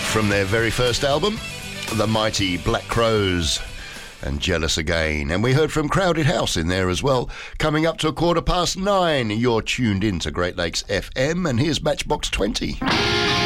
From their very first album, the mighty Black Crowes and Jealous Again. And we heard from Crowded House in there as well. Coming up to 9:15, you're tuned in to Great Lakes FM, and here's Matchbox 20.